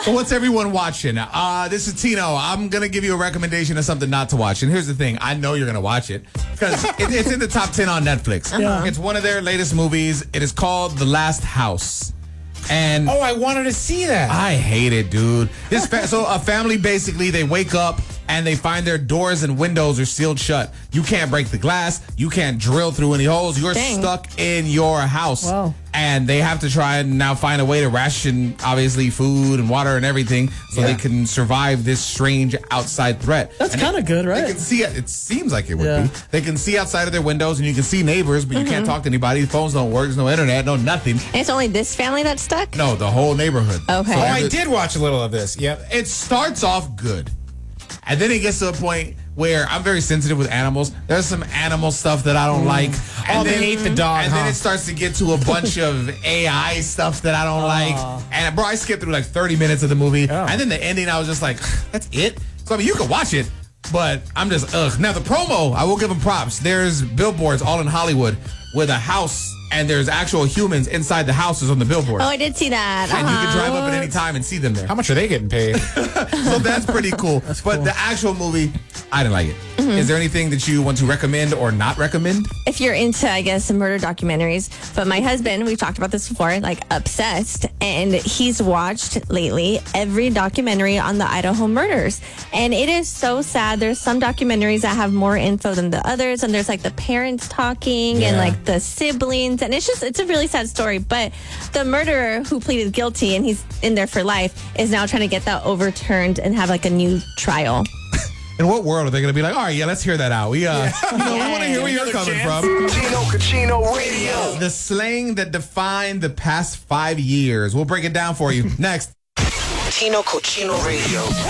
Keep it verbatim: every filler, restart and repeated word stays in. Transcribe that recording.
So what's everyone watching? Uh, this is Tino. I'm going to give you a recommendation of something not to watch. And here's the thing. I know you're going to watch it because it, it's in the top ten on Netflix. Yeah. It's one of their latest movies. It is called The Last House. And Oh, I wanted to see that. I hate it, dude. This fa- so a family basically, they wake up and they find their doors and windows are sealed shut. You can't break the glass. You can't drill through any holes. You're Dang. stuck in your house. Wow. And they have to try and now find a way to ration, obviously, food and water and everything so Yeah. they can survive this strange outside threat. That's And kind of good, They right? can see it. It seems like it would Yeah. be. They can see outside of their windows and you can see neighbors, but you can't talk to anybody. Phones don't work. There's no internet, no nothing. And it's only this family that's stuck? No, the whole neighborhood. Okay. So Oh, I every- did watch a little of this. Yep. It starts off good. And then it gets to a point where I'm very sensitive with animals. There's some animal stuff that I don't like. Oh, they ate the dog, And then huh? it starts to get to a bunch of A I stuff that I don't like. And bro, I skipped through like thirty minutes of the movie. Oh. And then the ending, I was just like, that's it? So I mean, you can watch it, but I'm just, ugh. Now the promo, I will give them props. There's billboards all in Hollywood with a house and there's actual humans inside the houses on the billboard. Oh, I did see that. And you Uh-huh. can drive up at any time and see them there. How much are they getting paid? So that's pretty cool. But the actual movie, I didn't like it. Is there anything that you want to recommend or not recommend? If you're into, I guess, murder documentaries. But my husband, we've talked about this before, like obsessed, and he's watched lately every documentary on the Idaho murders. And it is so sad. There's some documentaries that have more info than the others, and there's like the parents talking and Yeah. like the siblings, and it's just, it's a really sad story. But the murderer who pleaded guilty and he's in there for life is now trying to get that overturned and have like a new trial. In what world are they going to be like, all right, yeah, let's hear that out. We, uh, you know, we want to hear where you're coming from. Tino Cucino Radio. The slang that defined the past five years. We'll break it down for you next. Tino Cucino Radio.